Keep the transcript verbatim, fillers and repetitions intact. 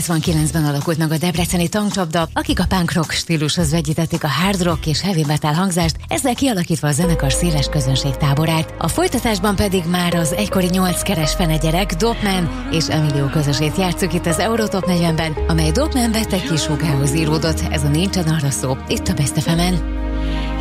nyolcvankilencben alakult meg a debreceni tankcsapda, akik a punk rock stílushoz vegyítették a hard rock és heavy metal hangzást, ezzel kialakítva a zenekar széles közönség táborát. A folytatásban pedig már az egykori nyolc keres fenegyerek, Dopman és Emilio közösét játsszuk itt az Eurotop negyvenben, amely Dopman beteg kisúgához íródott. Ez a Nincsen arra szó, itt a Best ef emen.